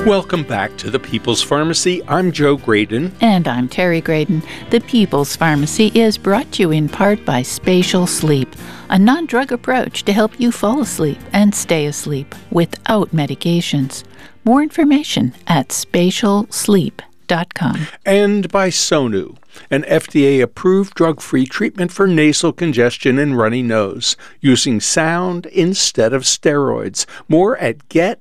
Welcome back to the People's Pharmacy. I'm Joe Graydon. And I'm Terry Graydon. The People's Pharmacy is brought to you in part by Spatial Sleep, a non-drug approach to help you fall asleep and stay asleep without medications. More information at spatialsleep.com. And by Sonu, an FDA-approved drug-free treatment for nasal congestion and runny nose, using sound instead of steroids. More at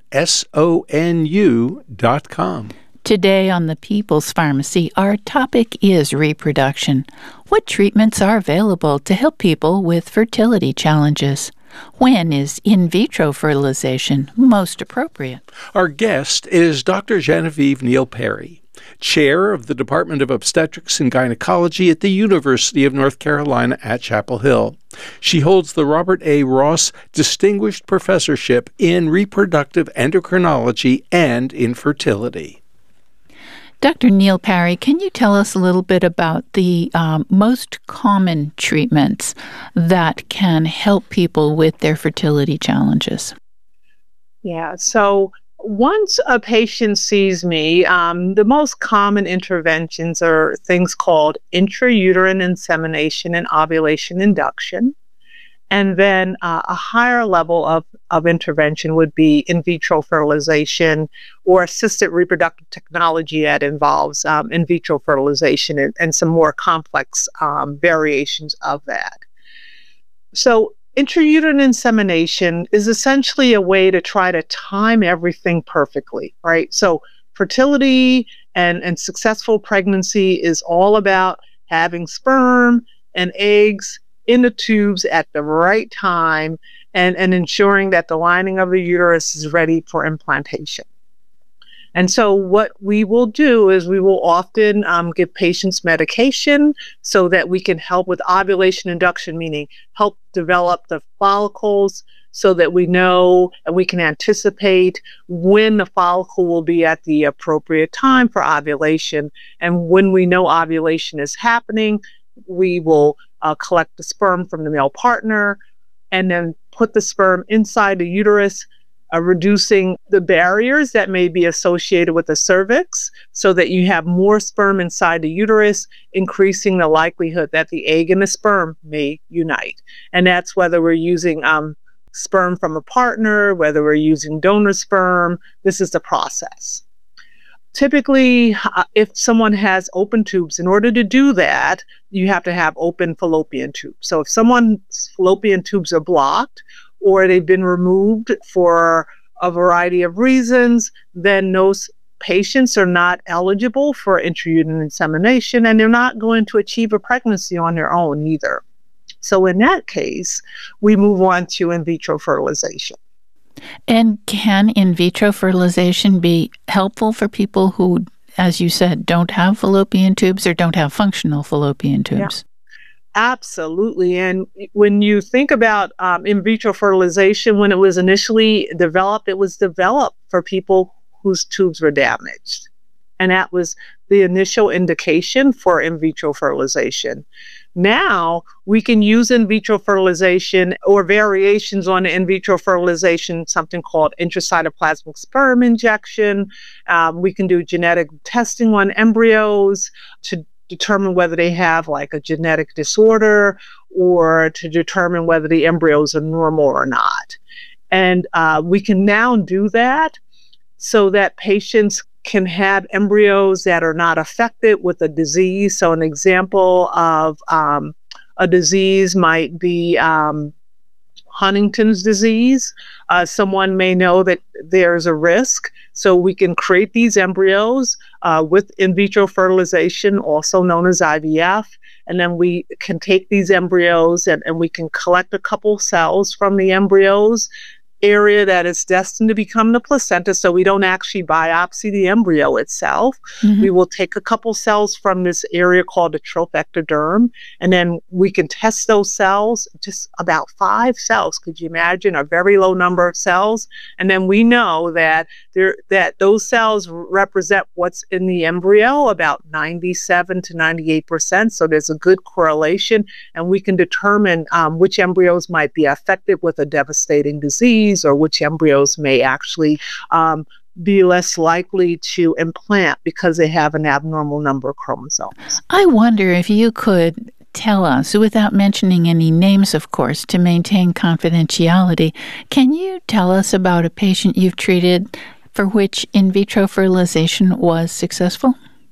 getsonu.com. Today on the People's Pharmacy, our topic is reproduction. What treatments are available to help people with fertility challenges? When is in vitro fertilization most appropriate? Our guest is Dr. Genevieve Neal-Perry, Chair of the Department of Obstetrics and Gynecology at the University of North Carolina at Chapel Hill. She holds the Robert A. Ross Distinguished Professorship in Reproductive Endocrinology and Infertility. Dr. Neal-Perry, can you tell us a little bit about the most common treatments that can help people with their fertility challenges? Yeah, so once a patient sees me, the most common interventions are things called intrauterine insemination and ovulation induction. And then a higher level of intervention would be in vitro fertilization or assisted reproductive technology that involves in vitro fertilization and some more complex variations of that. So intrauterine insemination is essentially a way to try to time everything perfectly, right? So fertility and successful pregnancy is all about having sperm and eggs in the tubes at the right time and ensuring that the lining of the uterus is ready for implantation. And so what we will do is we will often give patients medication so that we can help with ovulation induction, meaning help develop the follicles so that we know and we can anticipate when the follicle will be at the appropriate time for ovulation. And when we know ovulation is happening, we will collect the sperm from the male partner and then put the sperm inside the uterus, reducing the barriers that may be associated with the cervix so that you have more sperm inside the uterus, increasing the likelihood that the egg and the sperm may unite. And that's whether we're using sperm from a partner, whether we're using donor sperm. This is the process. Typically, if someone has open tubes, in order to do that, you have to have open fallopian tubes. So if someone's fallopian tubes are blocked or they've been removed for a variety of reasons, then those patients are not eligible for intrauterine insemination and they're not going to achieve a pregnancy on their own either. So in that case, we move on to in vitro fertilization. And can in vitro fertilization be helpful for people who, as you said, don't have fallopian tubes or don't have functional fallopian tubes? Yeah, absolutely. And when you think about in vitro fertilization, when it was initially developed, it was developed for people whose tubes were damaged. And that was the initial indication for in vitro fertilization. Now, we can use in vitro fertilization or variations on the in vitro fertilization, something called intracytoplasmic sperm injection. We can do genetic testing on embryos to determine whether they have like a genetic disorder or to determine whether the embryos are normal or not. And we can now do that so that patients can have embryos that are not affected with a disease. So an example of a disease might be Huntington's disease. Someone may know that there's a risk. So we can create these embryos with in vitro fertilization, also known as IVF. And then we can take these embryos and we can collect a couple cells from the embryos area that is destined to become the placenta, so we don't actually biopsy the embryo itself. Mm-hmm. We will take a couple cells from this area called the trophectoderm, and then we can test those cells, just about 5 cells, could you imagine, a very low number of cells, and then we know that those cells represent what's in the embryo, about 97 to 98%, so there's a good correlation, and we can determine which embryos might be affected with a devastating disease or which embryos may actually be less likely to implant because they have an abnormal number of chromosomes. I wonder if you could tell us, without mentioning any names, of course, to maintain confidentiality, can you tell us about a patient you've treated for which in vitro fertilization was successful?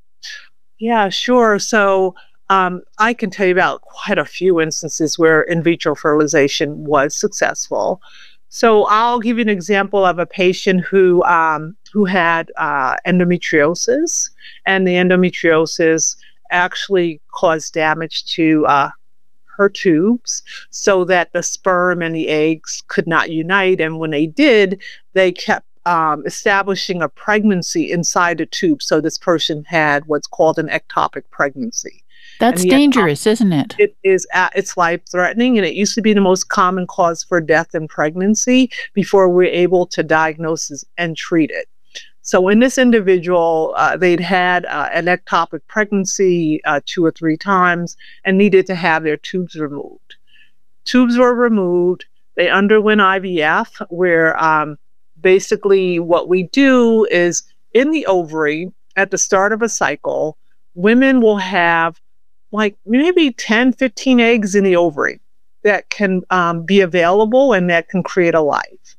Yeah, sure. So I can tell you about quite a few instances where in vitro fertilization was successful. So I'll give you an example of a patient who had endometriosis, and the endometriosis actually caused damage to her tubes so that the sperm and the eggs could not unite. And when they did, they kept establishing a pregnancy inside the tube. So this person had what's called an ectopic pregnancy. That's dangerous, isn't it? It is. It's life-threatening, and it used to be the most common cause for death in pregnancy before we were able to diagnose and treat it. So in this individual, they'd had an ectopic pregnancy 2 or 3 times and needed to have their tubes removed. Tubes were removed. They underwent IVF, where basically what we do is in the ovary at the start of a cycle, women will have like maybe 10, 15 eggs in the ovary that can be available and that can create a life.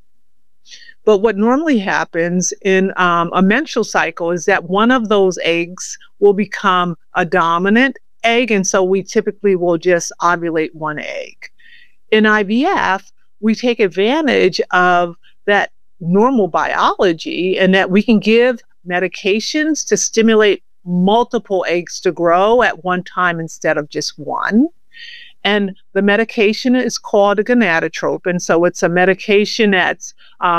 But what normally happens in a menstrual cycle is that one of those eggs will become a dominant egg, and so we typically will just ovulate one egg. In IVF, we take advantage of that normal biology and that we can give medications to stimulate multiple eggs to grow at one time instead of just one. And the medication is called a gonadotropin. So it's a medication that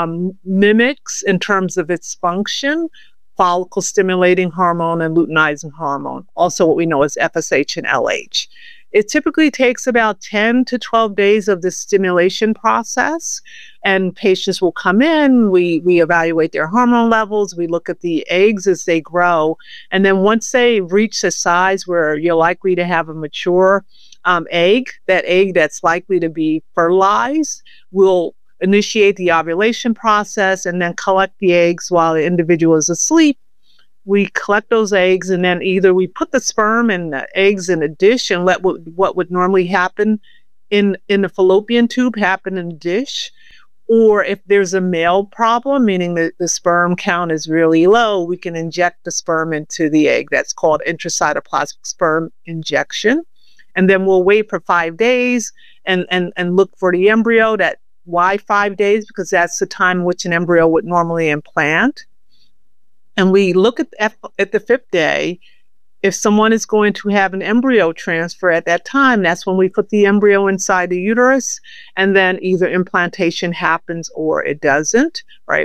mimics, in terms of its function, follicle stimulating hormone and luteinizing hormone, also what we know as FSH and LH. It typically takes about 10 to 12 days of the stimulation process, and patients will come in, we evaluate their hormone levels, we look at the eggs as they grow, and then once they reach a size where you're likely to have a mature egg, that egg that's likely to be fertilized, we'll initiate the ovulation process and then collect the eggs while the individual is asleep. We collect those eggs, and then either we put the sperm and the eggs in a dish and let what would normally happen in the fallopian tube happen in the dish. Or if there's a male problem, meaning that the sperm count is really low, we can inject the sperm into the egg. That's called intracytoplasmic sperm injection. And then we'll wait for 5 days and look for the embryo. Why 5 days? Because that's the time in which an embryo would normally implant. And we look at the 5th day. If someone is going to have an embryo transfer at that time, that's when we put the embryo inside the uterus, and then either implantation happens or it doesn't, right?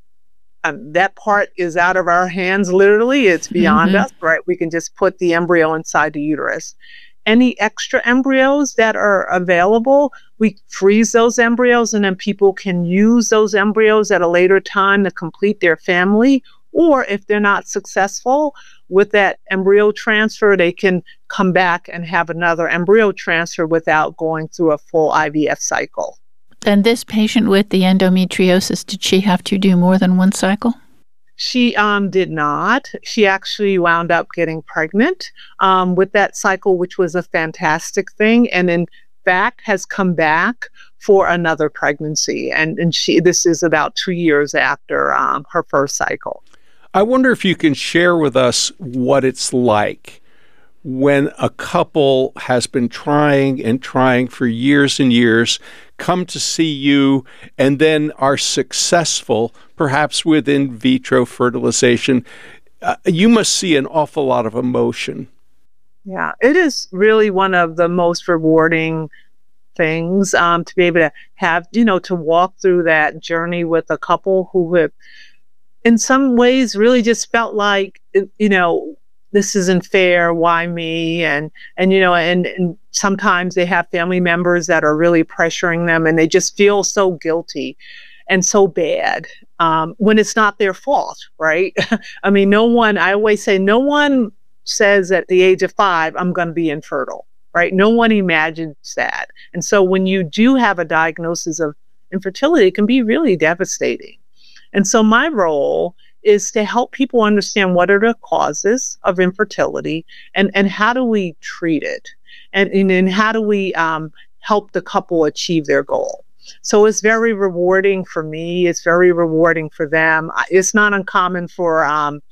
That part is out of our hands, literally. It's beyond us, right? We can just put the embryo inside the uterus. Any extra embryos that are available, we freeze those embryos, and then people can use those embryos at a later time to complete their family. Or if they're not successful with that embryo transfer, they can come back and have another embryo transfer without going through a full IVF cycle. And this patient with the endometriosis, did she have to do more than one cycle? She did not. She actually wound up getting pregnant with that cycle, which was a fantastic thing. And in fact, has come back for another pregnancy. And this is about 2 years after her first cycle. I wonder if you can share with us what it's like when a couple has been trying and trying for years and years, come to see you, and then are successful, perhaps with in vitro fertilization. You must see an awful lot of emotion. Yeah, it is really one of the most rewarding things to be able to have, to walk through that journey with a couple who have, in some ways, really just felt like, this isn't fair. Why me? And sometimes they have family members that are really pressuring them, and they just feel so guilty and so bad when it's not their fault, right? I mean, I always say, no one says at the age of 5, I'm going to be infertile, right? No one imagines that. And so when you do have a diagnosis of infertility, it can be really devastating. And so my role is to help people understand what are the causes of infertility and how do we treat it and how do we help the couple achieve their goal. So it's very rewarding for me. It's very rewarding for them. It's not uncommon for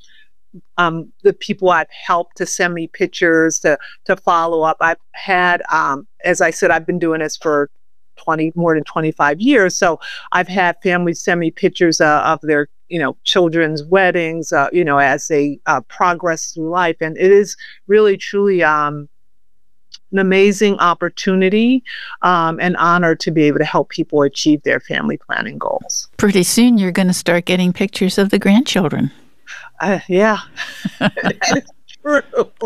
the people I've helped to send me pictures to follow up. I've had, as I said, I've been doing this for more than 25 years. So I've had families send me pictures of their, children's weddings, as they progress through life. And it is really, truly an amazing opportunity and honor to be able to help people achieve their family planning goals. Pretty soon you're going to start getting pictures of the grandchildren. Yeah, that is true.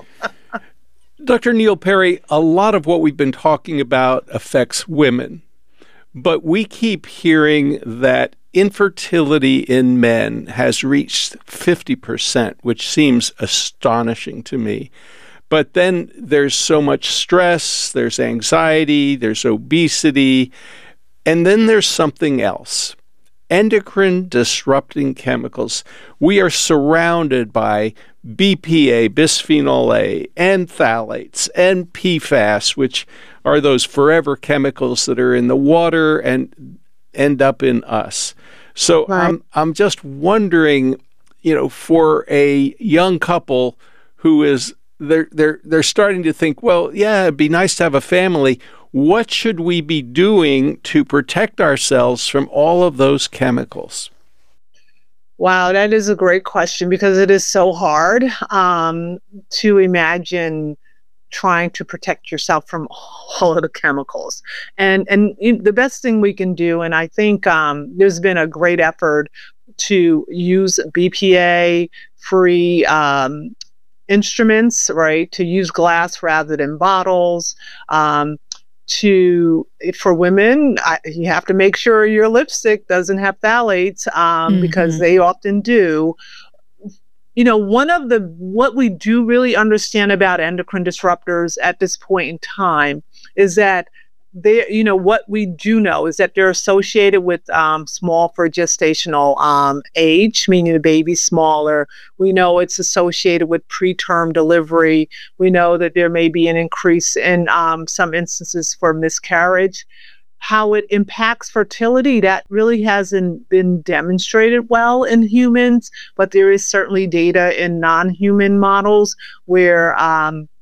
Dr. Neal Perry, a lot of what we've been talking about affects women, but we keep hearing that infertility in men has reached 50%, which seems astonishing to me. But then there's so much stress, there's anxiety, there's obesity, and then there's something else. Endocrine disrupting chemicals. We are surrounded by BPA, bisphenol A, and phthalates, and PFAS, which are those forever chemicals that are in the water and end up in us. So Right. I'm just wondering, for a young couple who is they're starting to think, well, yeah, it'd be nice to have a family. What should we be doing to protect ourselves from all of those chemicals? Wow, that is a great question because it is so hard to imagine trying to protect yourself from all of the chemicals. And the best thing we can do, and I think there's been a great effort to use BPA-free instruments, right? To use glass rather than bottles. For women, you have to make sure your lipstick doesn't have phthalates because they often do. What we do really understand about endocrine disruptors at this point in time is that what we do know is that they're associated with small for gestational age, meaning the baby's smaller. We know it's associated with preterm delivery. We know that there may be an increase in some instances for miscarriage. How it impacts fertility, that really hasn't been demonstrated well in humans, but there is certainly data in non-human models where